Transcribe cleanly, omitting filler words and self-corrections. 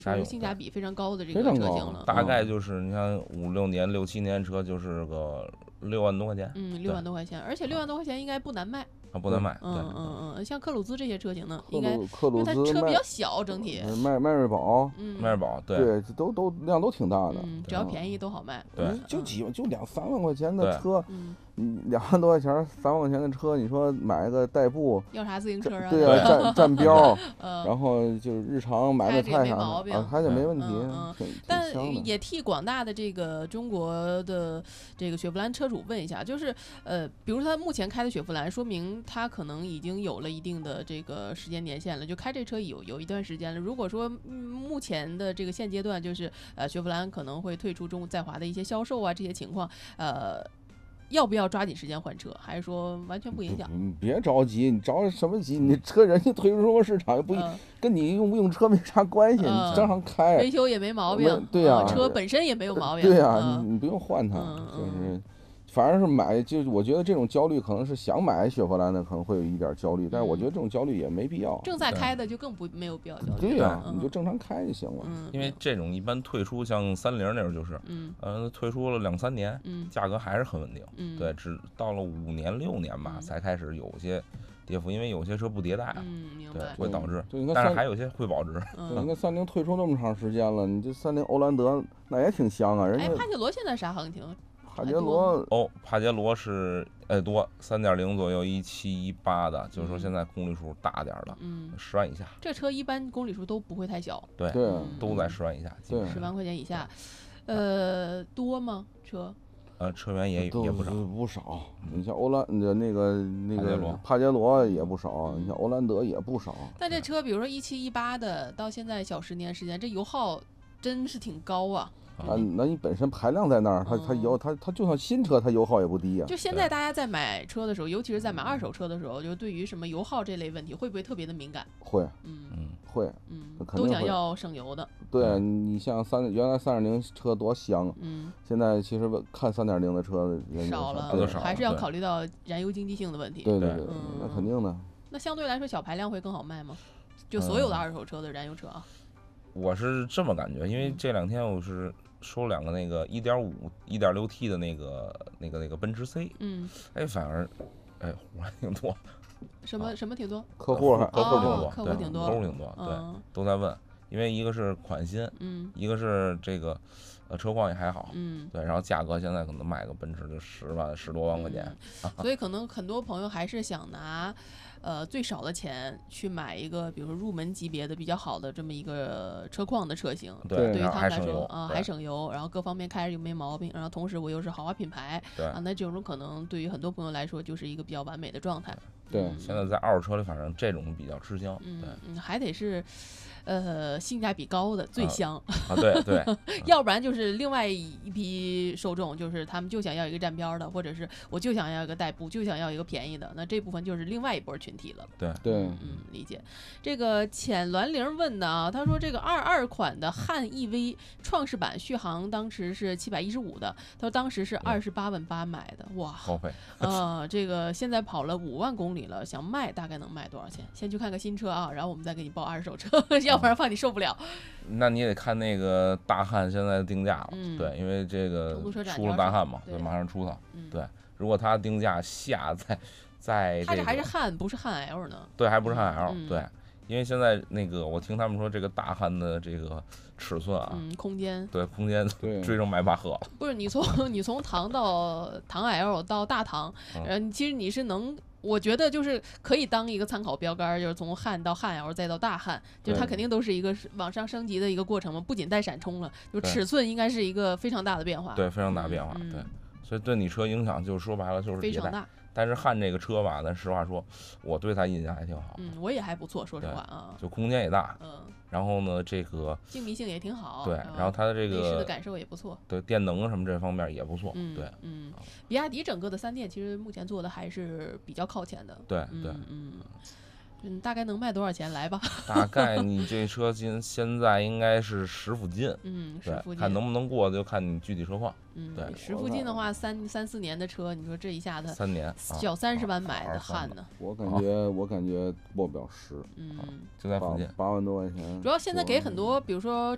是性价比非常高的这个非常高车型了。 大概就是你看5、6年、6、7年车就是个6万多块钱。 6万多块钱，而且6万多块钱应该不难卖。 不能卖。对， 像克鲁兹这些车型呢，应该克鲁兹因为它车比较小，整体。 迈锐宝， 迈锐宝， 对，都量都挺大的。 只要便宜都好卖。 对， 就2、3万块钱的车， 你 2万多块钱、3万块钱的车，你说买个代步， 要啥自行车啊？ 对啊，占标，然后就是日常买卖菜啥的，开着没问题。 但也替广大的这个中国的这个雪佛兰车主问一下，就是比如说他目前开的雪佛兰，说明他可能已经有了一定的这个时间年限了，就开这车有一段时间了。如果说目前的这个现阶段，就是雪佛兰可能会退出中在华的一些销售啊这些情况，要不要抓紧时间换车，还是说完全不影响？ 你别着急，你着什么急？你车人家退出中国市场又不跟你用不用车没啥关系，你正常开， 维修也没毛病。 对呀， 车本身也没有毛病。 对呀，你不用换它，就是。反而是买，就我觉得这种焦虑可能是想买雪佛兰的可能会有一点焦虑，但是我觉得这种焦虑也没必要。 正在开的就更没有必要焦虑。 对呀，你就正常开就行了。 因为这种一般退出，像30那种就是，退出了2、3年，价格还是很稳定。对，只到了5年、6年吧，才开始有些跌幅，因为有些车不迭代，对，会导致。但是还有些会保值。 你看30退出那么长时间了，你这30欧蓝德那也挺香啊，人家。 帕杰罗现在啥行情？ 帕杰罗是多3.0左右，1718的，就是说现在公里数大点的，10万以下。 这车一般公里数都不会太小， 对，都在10万以下 ，10万块钱以下。多吗？车？ 车源也不少。你像欧蓝那个帕杰罗也不少，你像欧蓝德也不少。 但这车比如说1718的，到现在小10年时间，这油耗真是挺高啊。 那你本身排量在那儿，它就算新车，它油耗也不低啊。 就现在大家在买车的时候，尤其是在买二手车的时候，就对于什么油耗这类问题，会不会特别的敏感？ 会，会， 都想要省油的。 对，你像原来3.0车多香，现在其实看3.0的车少了，还是要考虑到燃油经济性的问题。 对，那肯定的。 那相对来说，小排量会更好卖吗？就所有的二手车的燃油车啊？ 我是这么感觉，因为这2天我是收2个那个1.5、1.6T 的那个奔驰 C，反而活还挺多。 什么挺多？ 客户挺多， 客户挺多， 对，都在问，因为一个是款新，一个是这个车况也还好，对，然后价格现在可能买个奔驰就10多万块钱， 所以可能很多朋友还是想拿最少的钱去买一个，比如说入门级别的比较好的这么一个车况的车型，对于他们来说还省油，然后各方面开着又没毛病，然后同时我又是豪华品牌，那这种可能对于很多朋友来说就是一个比较完美的状态。 对， 现在在二手车里，反正这种比较吃香， 还得是。性价比高的最香对， 要不然就是另外一批受众，就是他们就想要一个占标的，或者是我就想要一个代步，就想要一个便宜的，那这部分就是另外一波群体了。 对， 理解。这个浅鸾铃问的啊，他说这个22款的汉 EV 创世版续航当时是715的，他说当时是28万8买的，哇， 高配这个现在跑了5万公里了，想卖大概能卖多少钱？先去看个新车啊，然后我们再给你报二手车，要不然怕你受不了。 那你得看那个大汉现在的定价了，对，因为这个出了大汉嘛，对，马上出它，对，如果它定价下在它这还是汉不是汉 L 呢？ 对，还不是汉 L，对，因为现在那个我听他们说这个大汉的这个尺寸啊， 空间追上迈巴赫了。 不是你从唐到唐 L 到大唐，其实你是能。我觉得就是可以当一个参考标杆，就是从汉到汉 L 再到大汉，就它肯定都是一个往上升级的一个过程嘛，不仅带闪充了，就尺寸应该是一个非常大的变化。 对，非常大变化，对，所以对你车影响就是说白了就是非常大。 但是汉这个车吧，咱实话说，我对它印象还挺好。 我也还不错，说实话啊。 就空间也大，然后呢，这个静谧性也挺好。 对，然后它的这个内饰的感受也不错。 对，电能什么这方面也不错。对， 比亚迪整个的3电其实目前做的还是比较靠前的。 对， 大概能卖多少钱来吧？ 大概你这车现在应该是10附近 ，10附近， 看能不能过就看你具体车况。对 ，10附近的话，3、4年的车，你说这一下子 3年小30万买的汉呢？ 我感觉过不了10， 就在附近 8万多块钱。 主要现在给很多，比如说